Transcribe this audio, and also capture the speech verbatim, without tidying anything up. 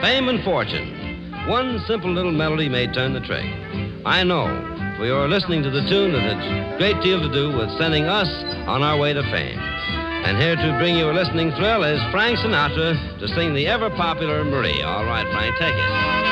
fame and fortune. One simple little melody may turn the trick. I know, for you're listening to the tune that has a great deal to do with sending us on our way to fame. And here to bring you a listening thrill is Frank Sinatra to sing the ever-popular Marie. All right, Frank, take it.